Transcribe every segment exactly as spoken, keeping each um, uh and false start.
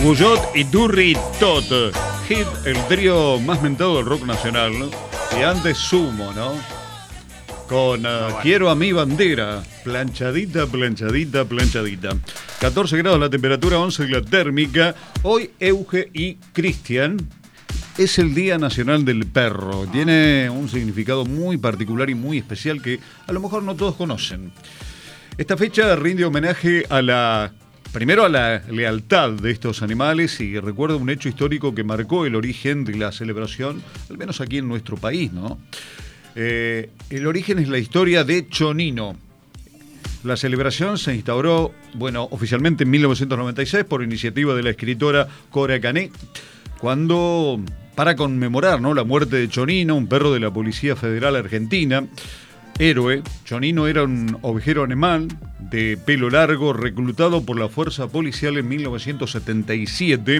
Puyot y Durri Tot. Hit, el trío más mentado del rock nacional, ¿no? Y antes Sumo, ¿no? Con uh, bueno. Quiero a mi bandera. Planchadita, planchadita, planchadita. catorce grados la temperatura, once la térmica. Hoy Euge y Cristian. Es el Día Nacional del Perro. Tiene un significado muy particular y muy especial que a lo mejor no todos conocen. Esta fecha rinde homenaje a la... Primero a la lealtad de estos animales y recuerda un hecho histórico que marcó el origen de la celebración, al menos aquí en nuestro país, ¿no? Eh, el origen es la historia de Chonino. La celebración se instauró, bueno, oficialmente en mil novecientos noventa y seis por iniciativa de la escritora Cora Cané, cuando, para conmemorar, ¿no?, la muerte de Chonino, un perro de la Policía Federal Argentina, héroe. Chonino era un ovejero alemán de pelo largo reclutado por la fuerza policial en mil novecientos setenta y siete.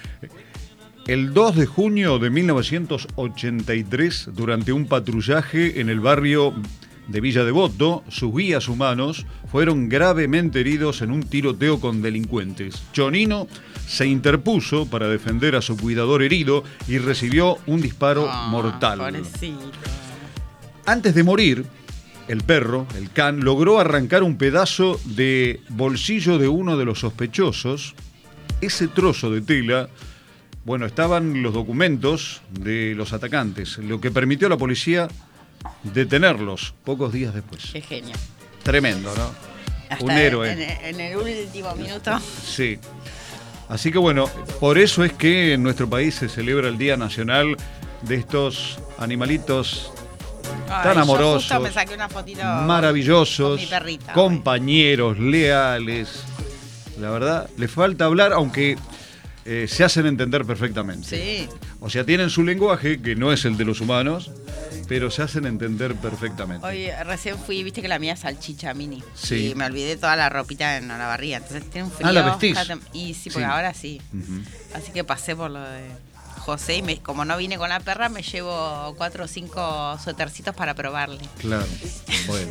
El dos de junio de mil novecientos ochenta y tres, durante un patrullaje en el barrio de Villa Devoto, sus guías humanos fueron gravemente heridos en un tiroteo con delincuentes. Chonino se interpuso para defender a su cuidador herido y recibió un disparo oh, mortal. Pobrecito. Antes de morir, el perro, el can, logró arrancar un pedazo de bolsillo de uno de los sospechosos. Ese trozo de tela, bueno, estaban los documentos de los atacantes, lo que permitió a la policía detenerlos pocos días después. Qué genio. Tremendo, ¿no? Hasta un héroe. En, en el último minuto. Sí. Así que bueno, por eso es que en nuestro país se celebra el Día Nacional de estos animalitos Ay, tan amorosos, yo justo me saqué una fotito maravillosos, con mi perrita, compañeros, hoy. leales. La verdad, les falta hablar, aunque eh, se hacen entender perfectamente. Sí. O sea, tienen su lenguaje, que no es el de los humanos, pero se hacen entender perfectamente. Hoy recién fui, viste que la mía es salchicha mini. Sí. Y me olvidé toda la ropita en la barriga. Entonces tiene un frío. Ah, ¿la vestís? Y sí, porque sí. ahora sí. Uh-huh. Así que pasé por lo de José y me, como no vine con la perra, me llevo cuatro o cinco suétercitos para probarle. Claro, bueno.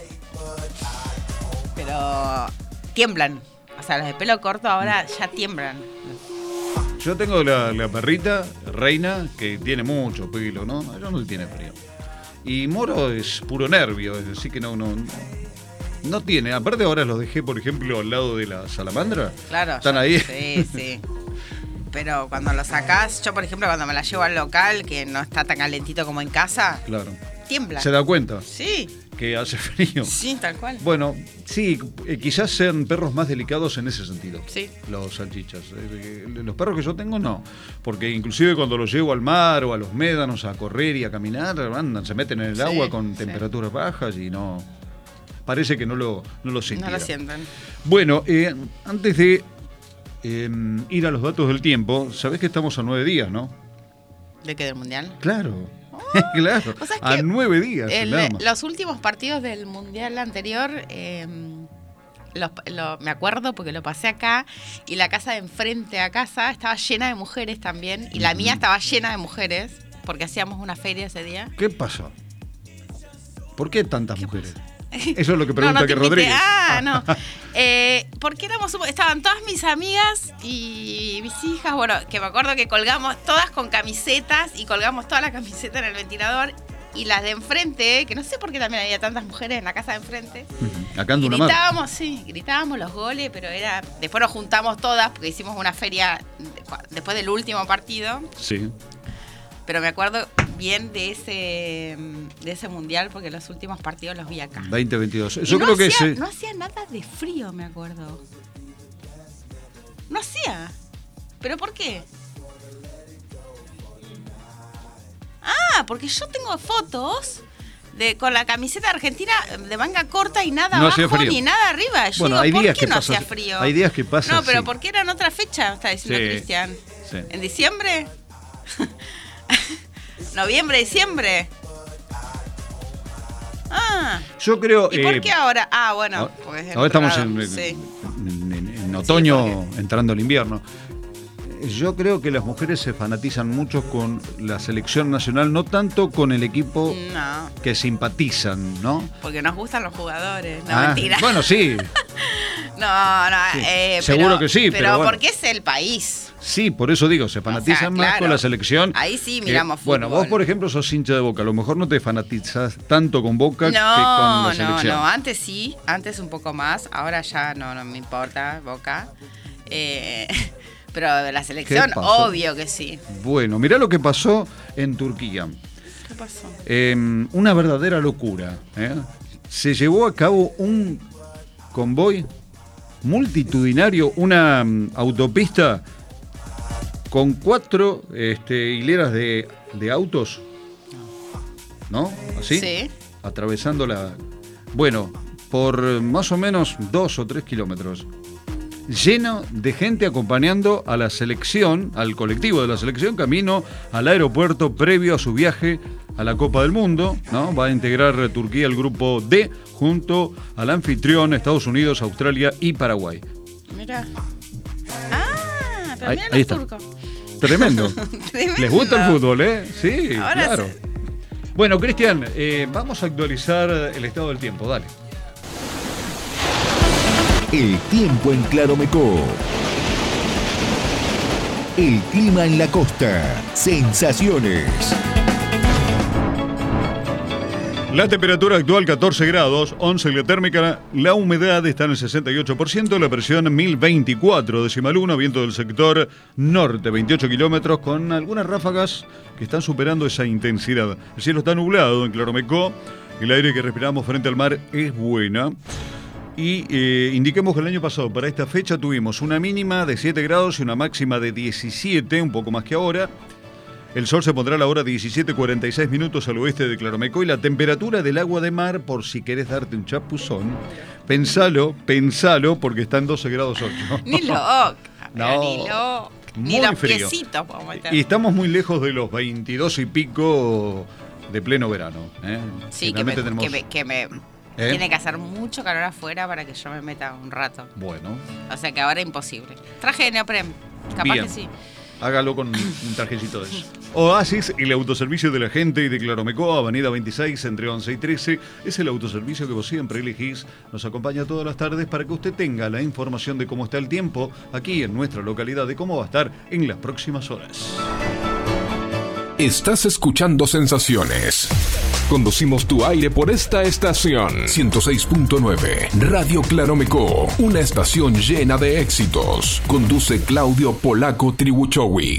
Pero tiemblan. O sea, los de pelo corto ahora ya tiemblan. Yo tengo la, la perrita, Reina, que tiene mucho pelo, ¿no? Ella no tiene frío. Y Moro es puro nervio, es decir que no, no, no tiene. Aparte ahora los dejé, por ejemplo, al lado de la salamandra. Claro. Están yo, ahí. Sí, sí. Pero cuando lo sacás, yo por ejemplo cuando me la llevo al local, que no está tan calentito como en casa, claro. tiembla. ¿Se da cuenta? Sí. Que hace frío. Sí, tal cual. Bueno, sí, eh, quizás sean perros más delicados en ese sentido. Sí. Los salchichas. Eh, los perros que yo tengo no. Porque inclusive cuando los llevo al mar o a los médanos a correr y a caminar, andan, se meten en el sí, agua con sí. temperaturas bajas y no... Parece que no lo, no lo sienten. No lo sienten. Bueno, eh, antes de eh, ir a los datos del tiempo, sabés que estamos a nueve días, ¿no? ¿De qué, del Mundial? Claro. Claro, o sea, es a nueve días. El, los últimos partidos del Mundial anterior, eh, los, lo, me acuerdo porque lo pasé acá y la casa de enfrente a casa estaba llena de mujeres también y la mía estaba llena de mujeres porque hacíamos una feria ese día. ¿Qué pasó? ¿Por qué tantas ¿Qué mujeres? Pasó? Eso es lo que pregunta no, no que Rodríguez. Ah, no. Eh, porque éramos, estaban todas mis amigas y mis hijas, bueno, que me acuerdo que colgamos todas con camisetas y colgamos toda la camiseta en el ventilador y las de enfrente, que no sé por qué también había tantas mujeres en la casa de enfrente. Uh-huh. Acá ando una gritábamos, sí, gritábamos los goles, pero era, después nos juntamos todas porque hicimos una feria después del último partido. Sí. Pero me acuerdo bien de ese de ese mundial porque los últimos partidos los vi acá. veinte veintidós. Yo y no creo hacía, que ese... no hacía nada de frío, me acuerdo. No hacía. ¿Pero por qué? Ah, porque yo tengo fotos de con la camiseta argentina de manga corta y nada no abajo ni nada arriba. Yo bueno, digo, hay ¿por días qué que no pasa, hacía frío? Hay días que pasa. No, pero sí. porque era en otra fecha, está diciendo sí, Cristian. Sí. ¿En diciembre? ¿Noviembre, diciembre? Ah. Yo creo... ¿Y por eh, qué ahora? Ah, bueno. Pues ahora estamos en, sí. en, en, en otoño, sí, porque... entrando el invierno. Yo creo que las mujeres se fanatizan mucho con la selección nacional, no tanto con el equipo no. que simpatizan, ¿no? Porque nos gustan los jugadores, no ah, mentira. Bueno, sí. No, no, Sí. eh, Seguro pero, que sí, pero bueno. porque es el país. Sí, por eso digo, se fanatizan O sea, más claro. con la selección. Ahí sí que- miramos Bueno, fútbol. vos, por ejemplo, sos hincha de Boca. A lo mejor no te fanatizas tanto con Boca No, que con la no, selección. no, antes sí, antes un poco más, ahora ya no, no me importa Boca. Eh, pero de la selección, ¿Qué pasó? obvio que sí. Bueno, mirá lo que pasó en Turquía. ¿Qué pasó? Eh, una verdadera locura. ¿eh? Se llevó a cabo un convoy multitudinario, una mm, autopista con cuatro este, hileras de, de autos, ¿no? ¿Así? Sí. Atravesando la... Bueno, por más o menos dos o tres kilómetros. Lleno de gente acompañando a la selección, al colectivo de la selección, camino al aeropuerto previo a su viaje a la Copa del Mundo, ¿no? Va a integrar Turquía el grupo D junto al anfitrión Estados Unidos, Australia y Paraguay. Mira. Ah, pero Ahí- mira ahí los está. turcos. Tremendo. Tremendo. ¿Les gusta el fútbol, eh? Sí, Ahora claro. sí. Bueno, Cristian, eh, vamos a actualizar el estado del tiempo, dale. El tiempo en Claromecó. El clima en la costa. Sensaciones. La temperatura actual catorce grados, once la térmica, la humedad está en el sesenta y ocho por ciento, la presión mil veinticuatro decimal uno, viento del sector norte veintiocho kilómetros con algunas ráfagas que están superando esa intensidad. El cielo está nublado en Claromecó, el aire que respiramos frente al mar es buena. Y eh, indiquemos que el año pasado para esta fecha tuvimos una mínima de siete grados y una máxima de diecisiete, un poco más que ahora. El sol se pondrá a la hora diecisiete cuarenta y seis minutos al oeste de Claromecó y la temperatura del agua de mar, por si querés darte un chapuzón, pensalo, pensalo, porque está en doce grados ocho. Ni loca. No, Ni lo. Ni muy los frío. piecitos podemos meter. Y estamos muy lejos de los veintidós y pico de pleno verano. ¿eh? Sí, que me, Finalmente tenemos- que me, que me- ¿Eh? tiene que hacer mucho calor afuera para que yo me meta un rato. Bueno, O sea que ahora imposible. Traje de neopren. Capaz Bien. que sí. hágalo con un trajecito de eso. Oasis, el autoservicio de la gente y de Claromecó, avenida veintiséis, entre once y trece. Es el autoservicio que vos siempre elegís. Nos acompaña todas las tardes para que usted tenga la información de cómo está el tiempo aquí en nuestra localidad, de cómo va a estar en las próximas horas. Estás escuchando Sensaciones. Conducimos tu aire por esta estación. ciento seis punto nueve, Radio Claromecó. Una estación llena de éxitos. Conduce Claudio Polaco Tribuchowi.